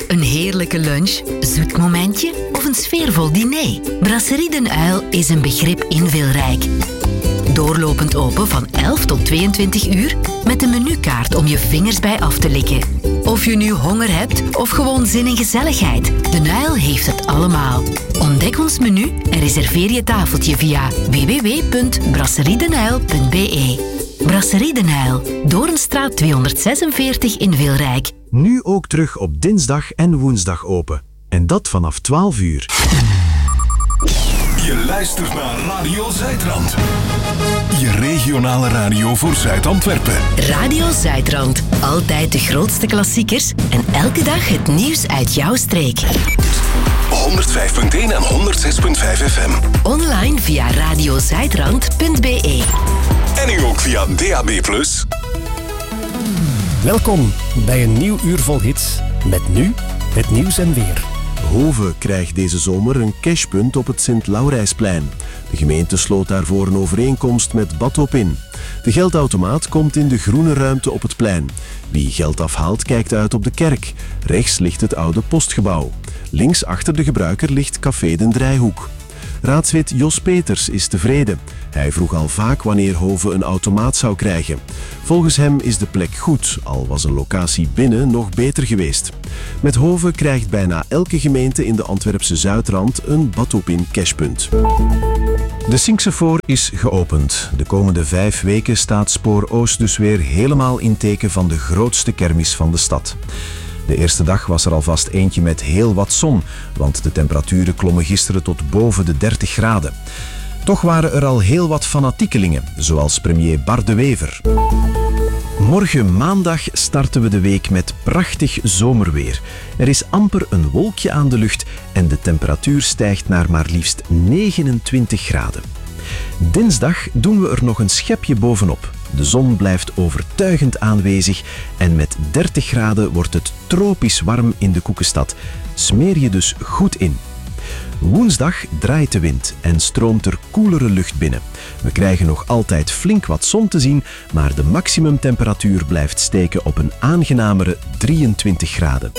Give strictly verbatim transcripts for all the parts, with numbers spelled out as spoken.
Een heerlijke lunch, zoet momentje of een sfeervol diner? Brasserie Den Uil is een begrip inveelrijk. Doorlopend open van elf tot tweeëntwintig uur met een menukaart om je vingers bij af te likken. Of je nu honger hebt of gewoon zin in gezelligheid, Den Uil heeft het allemaal. Ontdek ons menu en reserveer je tafeltje via w w w punt brasserie den uil punt b e. Brasserie Den Uil, Doornstraat tweehonderdzesenveertig in Veelrijk. Nu ook terug op dinsdag en woensdag open. En dat vanaf twaalf uur. Je luistert naar Radio Zuidrand. Je regionale radio voor Zuid-Antwerpen. Radio Zuidrand. Altijd de grootste klassiekers en elke dag het nieuws uit jouw streek. honderdvijf punt één en honderdzes punt vijf F M. Online via radiozuidrand punt b e. En nu ook via D A B plus. Welkom bij een nieuw uur vol hits. Met nu het nieuws en weer. Hove krijgt deze zomer een cashpunt op het Sint-Laurijsplein. De gemeente sloot daarvoor een overeenkomst met Badhopin. De geldautomaat komt in de groene ruimte op het plein. Wie geld afhaalt kijkt uit op de kerk. Rechts ligt het oude postgebouw. Links achter de gebruiker ligt Café Den Drijhoek. Raadslid Jos Peters is tevreden. Hij vroeg al vaak wanneer Hove een automaat zou krijgen. Volgens hem is de plek goed, al was een locatie binnen nog beter geweest. Met Hove krijgt bijna elke gemeente in de Antwerpse Zuidrand een Badhopin cashpunt. De Sinksefoor is geopend. De komende vijf weken staat Spoor Oost dus weer helemaal in teken van de grootste kermis van de stad. De eerste dag was er alvast eentje met heel wat zon, want de temperaturen klommen gisteren tot boven de dertig graden. Toch waren er al heel wat fanatiekelingen, zoals premier Bart de Wever. Morgen maandag starten we de week met prachtig zomerweer. Er is amper een wolkje aan de lucht en de temperatuur stijgt naar maar liefst negenentwintig graden. Dinsdag doen we er nog een schepje bovenop. De zon blijft overtuigend aanwezig en met dertig graden wordt het tropisch warm in de Koekenstad. Smeer je dus goed in. Woensdag draait de wind en stroomt er koelere lucht binnen. We krijgen nog altijd flink wat zon te zien, maar de maximumtemperatuur blijft steken op een aangenamere drieëntwintig graden.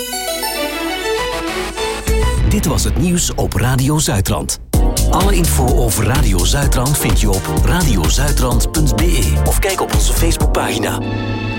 Dit was het nieuws op Radio Zuidrand. Alle info over Radio Zuidrand vind je op radiozuidrand punt b e of kijk op onze Facebookpagina.